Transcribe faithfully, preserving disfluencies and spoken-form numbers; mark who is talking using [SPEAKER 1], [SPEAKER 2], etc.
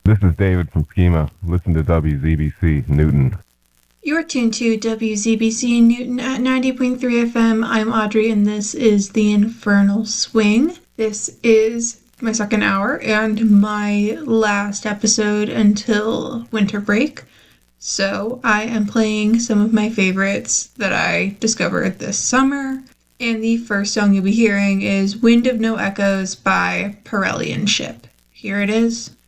[SPEAKER 1] This is David from Schema. Listen to W Z B C Newton.
[SPEAKER 2] You're tuned to W Z B C Newton at ninety point three F M. I'm Audrey, and this is The Infernal Swing. This is my second hour and my last episode until winter break. So I am playing some of my favorites that I discovered this summer. And the first song you'll be hearing is Wind of No Echoes by Parrellian Ship. Here it is.